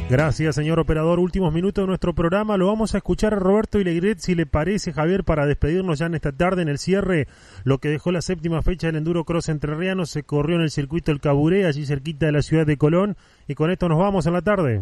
Gracias, señor operador. Últimos minutos de nuestro programa. Lo vamos a escuchar a Roberto Ilegret, si le parece, Javier, para despedirnos ya en esta tarde, en el cierre. Lo que dejó la séptima fecha del Enduro Cross Entrerriano se corrió en el circuito El Caburé, allí cerquita de la ciudad de Colón. Y con esto nos vamos en la tarde.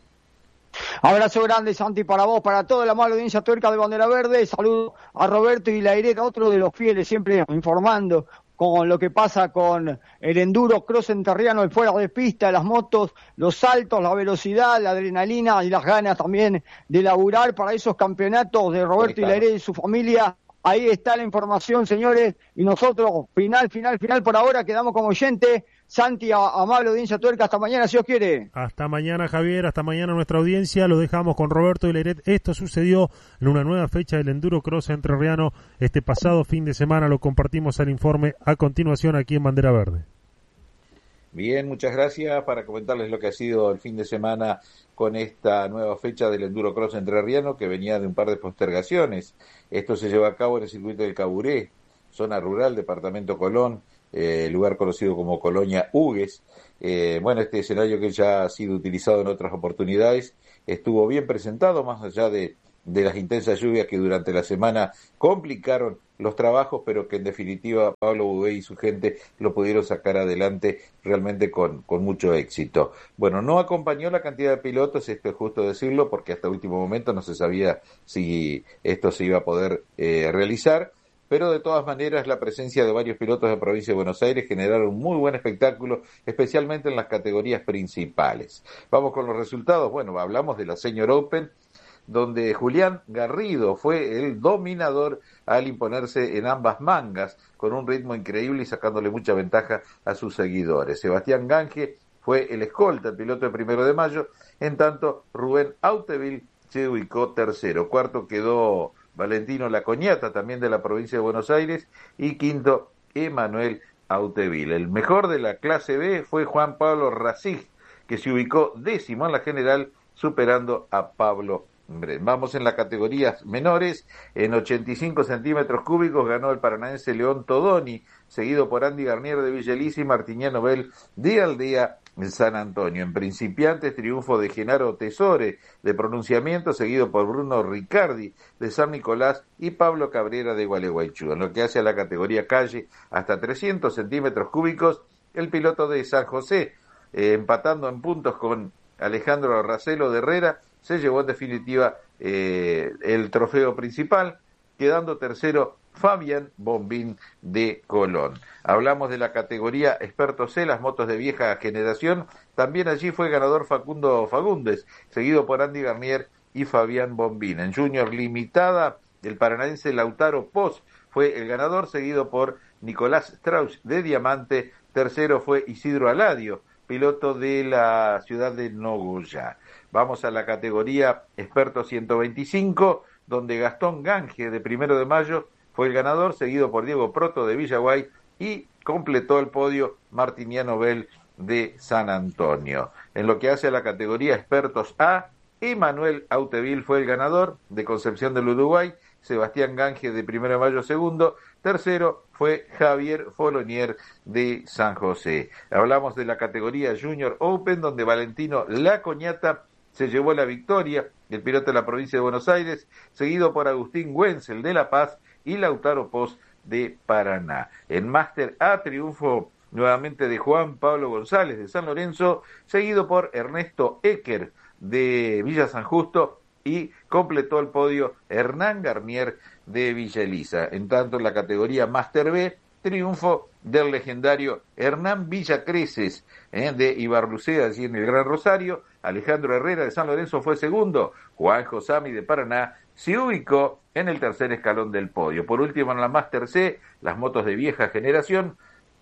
Abrazo grande, Santi, para vos, para toda la amable audiencia tuerca de Bandera Verde. Saludo a Roberto Ilegret, otro de los fieles, siempre informando con lo que pasa con el Enduro Cross Entrerriano, el fuera de pista, las motos, los saltos, la velocidad, la adrenalina y las ganas también de laburar para esos campeonatos de Roberto Ilegret y su familia. Ahí está la información, señores, y nosotros, final por ahora, quedamos como oyente. Santi, amable audiencia tuerca, hasta mañana, si Dios quiere. Hasta mañana, Javier, hasta mañana nuestra audiencia. Lo dejamos con Roberto Ilegret. Esto sucedió en una nueva fecha del Enduro Cross Entrerriano este pasado fin de semana. Lo compartimos al informe a continuación aquí en Bandera Verde. Bien, muchas gracias. Para comentarles lo que ha sido el fin de semana con esta nueva fecha del Enduro Cross Entrerriano, que venía de un par de postergaciones. Esto se lleva a cabo en el circuito del Caburé, zona rural, departamento Colón, lugar conocido como Colonia Hugues. Bueno, este escenario que ya ha sido utilizado en otras oportunidades estuvo bien presentado, más allá de las intensas lluvias que durante la semana complicaron los trabajos, pero que en definitiva Pablo Bubé y su gente lo pudieron sacar adelante realmente con mucho éxito. Bueno, no acompañó la cantidad de pilotos, esto es justo decirlo, porque hasta último momento no se sabía si esto se iba a poder realizar, pero de todas maneras la presencia de varios pilotos de provincia de Buenos Aires generaron un muy buen espectáculo, especialmente en las categorías principales. Vamos con los resultados. Bueno, hablamos de la Senior Open, donde Julián Garrido fue el dominador al imponerse en ambas mangas, con un ritmo increíble y sacándole mucha ventaja a sus seguidores. Sebastián Gange fue el escolta, el piloto de 1 de mayo, en tanto Rubén Auteville se ubicó tercero. Cuarto quedó Valentino Lacoñata, también de la provincia de Buenos Aires, y quinto Emanuel Auteville. El mejor de la clase B fue Juan Pablo Racig, que se ubicó décimo en la general, superando a Pablo. Vamos en las categorías menores. En 85 centímetros cúbicos ganó el paranaense León Todoni, seguido por Andy Garnier de Villa Elisa y Martiniano Bell de Aldea en San Antonio. En principiantes, triunfo de Genaro Tesore de pronunciamiento, seguido por Bruno Riccardi de San Nicolás y Pablo Cabrera de Gualeguaychú. En lo que hace a la categoría calle, hasta 300 centímetros cúbicos, el piloto de San José, empatando en puntos con Alejandro Racelo de Herrera, se llevó en definitiva el trofeo principal, quedando tercero Fabián Bombín de Colón. Hablamos de la categoría Experto C, las motos de vieja generación. También allí fue ganador Facundo Fagundes, seguido por Andy Garnier y Fabián Bombín. En Junior Limitada, el paranaense Lautaro Poz fue el ganador, seguido por Nicolás Strauss de Diamante. Tercero fue Isidro Aladio, piloto de la ciudad de Nogoyá. Vamos a la categoría Experto 125, donde Gastón Gange, de 1 de mayo, fue el ganador, seguido por Diego Proto de Villaguay, y completó el podio Martiniano Bell de San Antonio. En lo que hace a la categoría Expertos A, Emanuel Auteville fue el ganador, de Concepción del Uruguay, Sebastián Gange de 1 de mayo segundo, tercero fue Javier Folonier de San José. Hablamos de la categoría Junior Open, donde Valentino Lacoñata se llevó la victoria, el piloto de la provincia de Buenos Aires, seguido por Agustín Wenzel de La Paz y Lautaro Poz de Paraná. En Máster A, triunfo nuevamente de Juan Pablo González de San Lorenzo, seguido por Ernesto Ecker de Villa San Justo, y completó el podio Hernán Garnier de Villa Elisa. En tanto, en la categoría Máster B, triunfo del legendario Hernán Villacreces de Ibarlucea, allí en el Gran Rosario. Alejandro Herrera de San Lorenzo fue segundo. Juan Josami de Paraná se ubicó en el tercer escalón del podio. Por último, en la Máster C, las motos de vieja generación,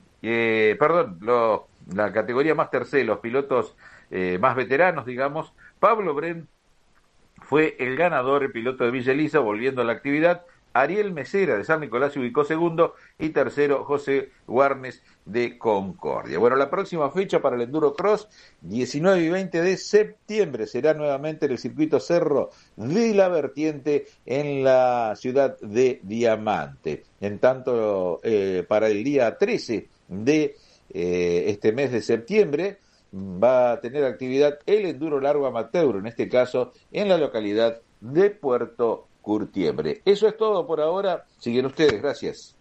la categoría Máster C, los pilotos más veteranos, digamos, Pablo Bren fue el ganador, el piloto de Villa Elisa, volviendo a la actividad. Ariel Mesera de San Nicolás se ubicó segundo, y tercero José Guarnes de Concordia. Bueno, la próxima fecha para el Enduro Cross, 19 y 20 de septiembre, será nuevamente en el circuito Cerro de la Vertiente en la ciudad de Diamante. En tanto, para el día 13 de este mes de septiembre, va a tener actividad el enduro largo amateur, en este caso en la localidad de Puerto Curtiembre. Eso es todo por ahora. Siguen ustedes, gracias.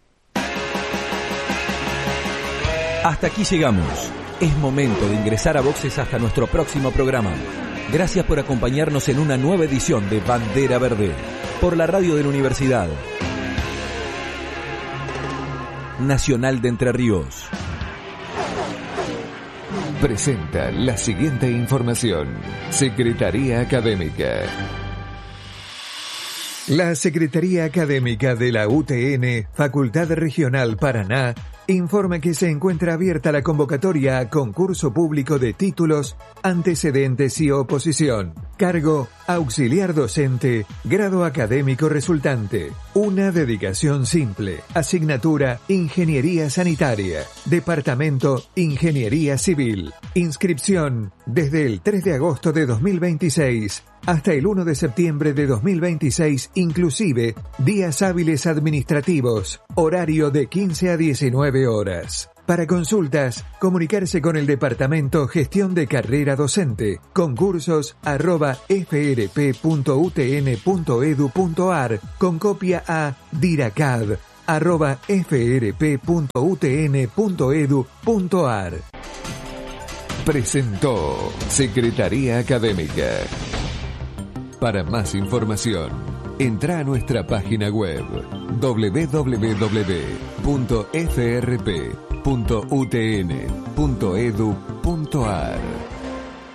Hasta aquí llegamos. Es momento de ingresar a boxes hasta nuestro próximo programa. Gracias por acompañarnos en una nueva edición de Bandera Verde, por la radio de la Universidad Nacional de Entre Ríos. Presenta la siguiente información. Secretaría Académica. La Secretaría Académica de la UTN, Facultad Regional Paraná, informa que se encuentra abierta la convocatoria a concurso público de títulos, antecedentes y oposición. Cargo: auxiliar docente, grado académico resultante. Una dedicación simple. Asignatura: Ingeniería Sanitaria. Departamento: Ingeniería Civil. Inscripción: desde el 3 de agosto de 2026 hasta el 1 de septiembre de 2026, inclusive días hábiles administrativos, horario de 15 a 19 horas. Para consultas, comunicarse con el Departamento Gestión de Carrera Docente, concursos@frp.utn.edu.ar, con copia a diracad@frp.utn.edu.ar. Presentó Secretaría Académica. Para más información, entra a nuestra página web www.frp.utn.edu.ar.